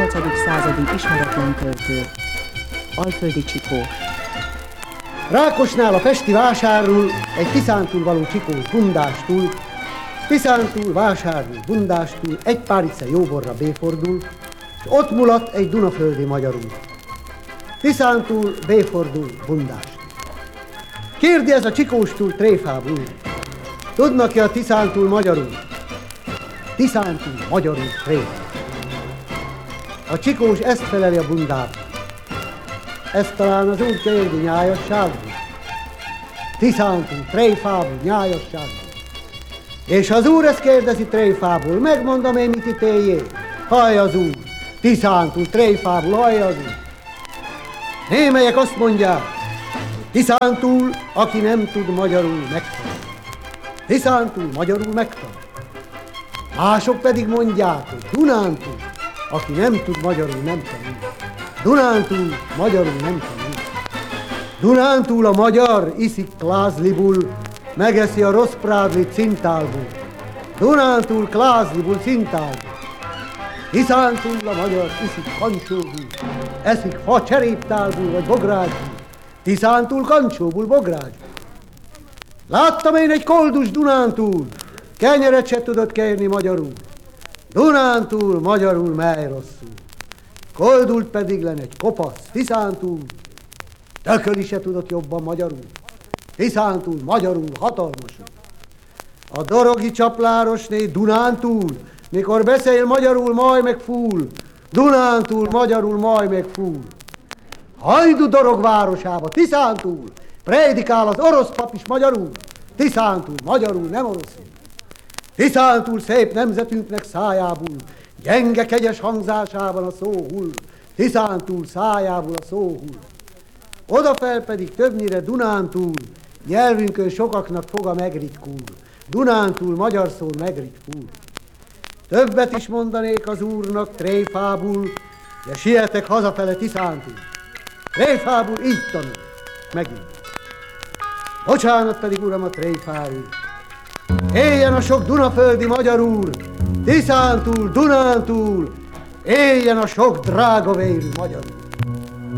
századi ismeretlen költő. Alföldi Csikó. Rákosnál a pesti vásárul egy Tiszántúl való Csikós Bundástúl, Tiszántúl vásárul Bundástúl, egy párice jóborra béfordul, és ott mulat egy dunaföldi magyarul. Tiszántúl béfordul Bundástúl. Kérdi ez a Csikóstúl tréfából: tudnak-e a Tiszántúl magyarul? Tiszántúl magyarul tréfá. A Csikós ezt feleli a Bundába: ez talán az úr kérdi nyájasságból, Tiszántúl tréfából nyájasságból. És az úr ezt kérdezi tréfából, megmondom én, mit ítéljék. Hallj az úr, Tiszántúl tréfából, hallj az úr. Némelyek azt mondják, Tiszántúl, aki nem tud magyarul, megtanul. Tiszántúl magyarul megtanul. Mások pedig mondják, hogy Dunántúl, aki nem tud magyarul, nem tanul. Dunántúl magyarul nem tanul. Dunántúl a magyar iszik klázlibul, megeszi a rossz prádlit cintálból. Dunántúl klázlibul cintálból. Tiszántúl a magyar iszik kancsóból, eszik fa cseréptálból vagy bográcsból. Tiszántúl kancsóból, bográcsból. Láttam én egy koldus Dunántúl, kenyeret se tudott kérni magyarul. Dunántúl magyarul mely rosszul. Koldult pedig len egy kopasz Tiszántúl, tököli se tudott jobban magyarul. Tiszántúl magyarul hatalmasul. A dorogi csaplárosné Dunántúl, mikor beszél magyarul, majd meg fúl. Dunántúl magyarul, majd meg fúl. Hajdu Dorog városába, Tiszántúl, prédikál az orosz pap is magyarul. Tiszántúl magyarul, nem oroszul. Tiszántúl szép nemzetünknek szájából, gyenge kegyes hangzásában a szó hull. Tiszántúl szájából a szó hull. Odafel pedig többnyire Dunántúl, nyelvünkön sokaknak foga megritkul. Dunántúl magyar szó megritkul. Többet is mondanék az úrnak tréfából, de sietek hazafele Tiszántúl. Tréfából így tanul, megint. Bocsánat pedig, uram, a tréfáról. Éljen a sok dunaföldi magyar úr, Tiszántúl, Dunántúl, éljen a sok drága vérű magyar úr.